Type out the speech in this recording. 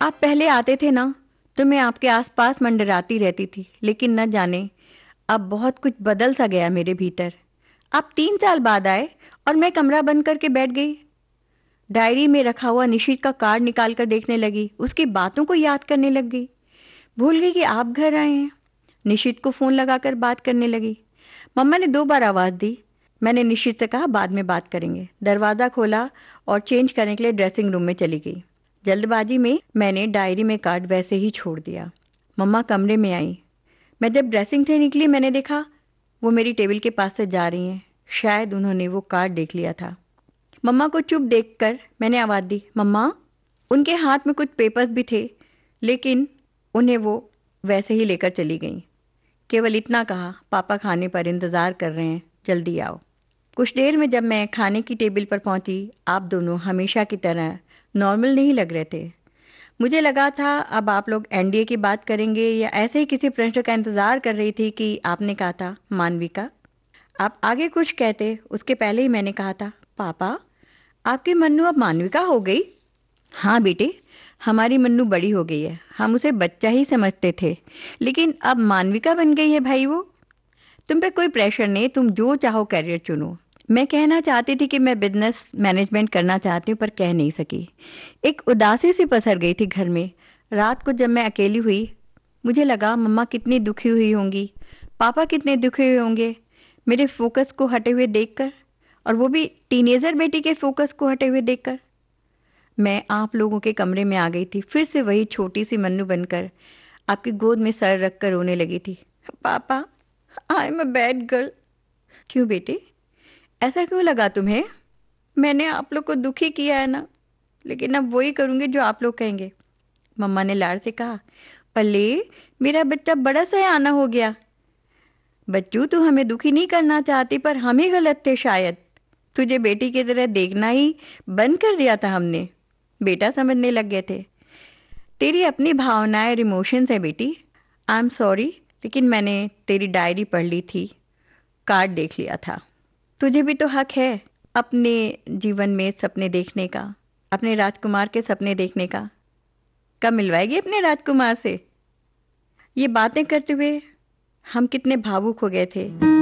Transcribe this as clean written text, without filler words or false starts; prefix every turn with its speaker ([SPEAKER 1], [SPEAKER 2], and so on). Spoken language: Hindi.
[SPEAKER 1] आप पहले आते थे ना, तो मैं आपके आसपास मंडराती रहती थी, लेकिन न जाने अब बहुत कुछ बदल सा गया मेरे भीतर। आप 3 साल बाद आए और मैं कमरा बंद करके बैठ गई। डायरी में रखा हुआ निशित का कार्ड निकाल कर देखने लगी, उसकी बातों को याद करने लग गई। भूल गई कि आप घर आए हैं। निशित को फ़ोन लगाकर बात करने लगी। मम्मा ने 2 बार आवाज़ दी। मैंने निशित से कहा बाद में बात करेंगे। दरवाज़ा खोला और चेंज करने के लिए ड्रेसिंग रूम में चली गई। जल्दबाजी में मैंने डायरी में कार्ड वैसे ही छोड़ दिया। मम्मा कमरे में आई। मैं जब ड्रेसिंग से निकली मैंने देखा वो मेरी टेबल के पास से जा रही हैं। शायद उन्होंने वो कार्ड देख लिया था। मम्मा को चुप देखकर मैंने आवाज़ दी, मम्मा। उनके हाथ में कुछ पेपर्स भी थे, लेकिन उन्हें वो वैसे ही लेकर चली गईं। केवल इतना कहा, पापा खाने पर इंतज़ार कर रहे हैं, जल्दी आओ। कुछ देर में जब मैं खाने की टेबल पर पहुंची, आप दोनों हमेशा की तरह नॉर्मल नहीं लग रहे थे। मुझे लगा था अब आप लोग एनडीए की बात करेंगे या ऐसे ही किसी प्रश्न का इंतज़ार कर रही थी कि आपने कहा था मानविका। आप आगे कुछ कहते उसके पहले ही मैंने कहा था, पापा आपकी मन्नू अब मानविका हो गई। हाँ बेटे, हमारी मन्नू बड़ी हो गई है। हम उसे बच्चा ही समझते थे, लेकिन अब मानविका बन गई है भाई वो। तुम पे कोई प्रेशर नहीं, तुम जो चाहो करियर चुनो। मैं कहना चाहती थी कि मैं बिजनेस मैनेजमेंट करना चाहती हूँ, पर कह नहीं सकी। एक उदासी सी पसर गई थी घर में। रात को जब मैं अकेली हुई, मुझे लगा मम्मा कितनी दुखी हुई होंगी, पापा कितने दुखी हुए होंगे मेरे फोकस को हटे हुए देखकर, और वो भी टीनेजर बेटी के फोकस को हटे हुए देखकर। मैं आप लोगों के कमरे में आ गई थी, फिर से वही छोटी सी मन्नू बनकर आपकी गोद में सर रख कर रोने लगी थी। पापा, I am a bad girl. क्यों बेटे, ऐसा क्यों लगा तुम्हें? मैंने आप लोग को दुखी किया है ना, लेकिन अब वही करूँगी जो आप लोग कहेंगे। मम्मा ने लाड़ से कहा, पल्ले मेरा बच्चा बड़ा सयाना हो गया। बच्चू तू हमें दुखी नहीं करना चाहती, पर हम ही गलत थे शायद। तुझे बेटी की तरह देखना ही बंद कर दिया था हमने। बेटा समझने लग गए थे। तेरी अपनी भावनाएं और इमोशंस है बेटी। आई एम सॉरी, लेकिन मैंने तेरी डायरी पढ़ ली थी, कार्ड देख लिया था। तुझे भी तो हक है अपने जीवन में सपने देखने का, अपने राजकुमार के सपने देखने का। कब मिलवाएगी अपने राजकुमार से? ये बातें करते हुए हम कितने भावुक हो गए थे।